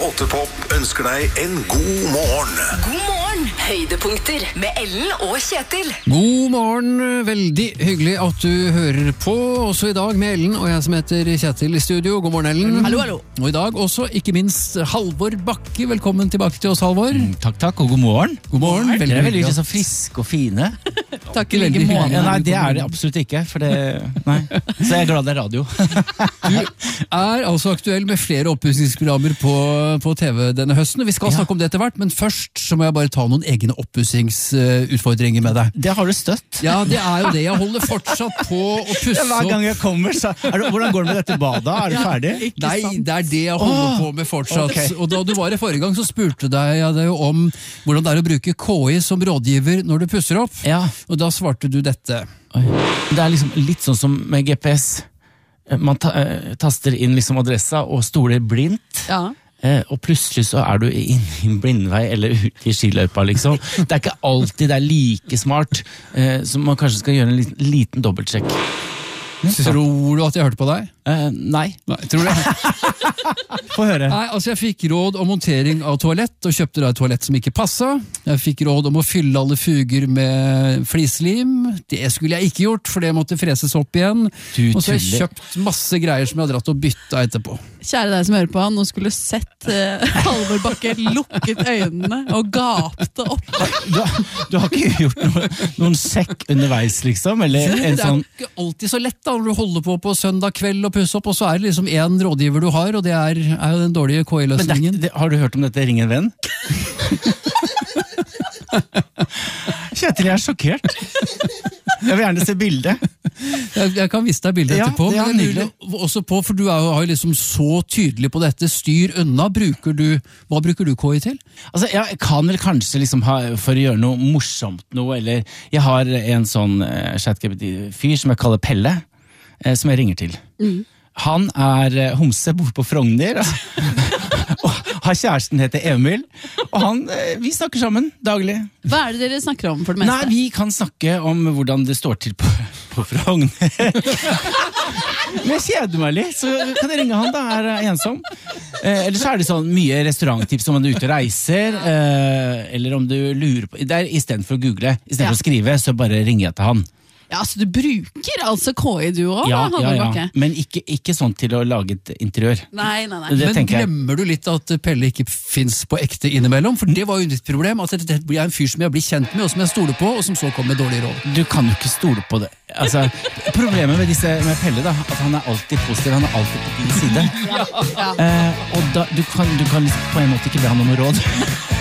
8-pop ønsker deg en god morgen. God morgen, høydepunkter med Ellen og Kjetil. God morgen, veldig hyggelig at du hører på, også i dag med Ellen og jeg som heter Kjetil i studio. God morgen, Ellen. Hallo, hallo. Og i dag også, ikke minst, Halvor Bakke. Velkommen tilbake til oss, Halvor. Takk, og god morgen. God morgen. Dere er veldig så friske og fine. Takk i like Veldig måte. hyggelig. Ja, nei, det er det absolutt ikke, for det, nei. Så jeg er glad det er radio. Du er altså aktuell med flere oppussingsprogrammer på TV denne høsten. Vi skal snakke om det etter hvert, men først så må jeg bare ta noen egne oppussingsutfordringer med deg. Det har du støtt. Ja, det er jo det. Jeg holder fortsatt på å pusse Hver opp. gang jeg kommer, så hvordan går det med dette badet? Er du ferdig? Nei, det er det jeg holder på med fortsatt. ok. Og da du var i forrige gang, så spurte jeg deg jo om hvordan det er å bruke KI som rådgiver når du pusser opp. Ja. Og da svarte du dette. Oi. Det er liksom litt sånn som med GPS. Man taster inn liksom adressa og stoler blindt. Ja. Og plutselig så er du inne i en blindvei eller ute i skiløypa, liksom. Det er ikke alltid det er like smart, så man kanskje skal gjøre en liten dobbeltsjekk. Tror du at jeg hørte på deg? Nei. Nei, tror du? Få høre. Nei, altså jeg fikk råd om montering av toalett, og kjøpte da et toalett som ikke passet. Jeg fikk råd om å fylle alle fuger med flislim. Det skulle jeg ikke gjort, for det måtte freses opp igjen. Og så har jeg tuller. kjøpt masse greier som jeg har dratt og bytta etterpå. Kjære deg som hører på, nå skulle sett Halvor Bakke lukket øynene og gapte opp. Du har ikke gjort noen sjekk underveis, liksom? Eller Det en er sånn jo ikke alltid så lett da, når du holder på søndag kveld og pusse opp, og så er det liksom en rådgiver du har, og det er jo den dårlige Men KI-løsningen. har du hørt om dette Ring en venn? Kjetil, jeg er sjokkert. Jeg vil gjerne se bildet. Jeg kan vise deg bildet Ja, etterpå, det er men jeg nydelig. lurer også på, for du har jo liksom så tydelig på dette, styr unna, hva bruker du KI til? Altså, jeg kan vel kanskje liksom for å gjøre noe morsomt noe, eller jeg har en sånn ChatGPT-fyr som jeg kaller Pelle, som jeg ringer til. Han er homse, bor på Frogner, og har kjæresten heter Emil, og vi snakker sammen daglig. Hva er det dere snakker om for det Nei, meste? vi kan snakke om hvordan det står til på Frogner. Men jeg kjeder meg litt, så kan jeg ringe han da, er ensom. Eller så er det sånn mye restauranttips om du er ute og reiser, eller om du lurer på, det er i stedet for å google, i stedet for å skrive, så bare ringer jeg til han. Ja, så du bruker altså KI du også, Ja, Halvor Bakke? men ikke sånn til å lage et interiør. Nei. Det Men tenker jeg. glemmer du litt at Pelle ikke finnes på ekte innimellom? For det var jo ditt problem, at det blir en fyr som jeg blir kjent med, og som jeg stoler på, og som så kommer med dårlige råd. Du kan jo ikke stole på det. Altså, problemet med Pelle da, at han er alltid positiv, han er alltid på din side. Og da, du kan liksom på en måte ikke be han om noe råd.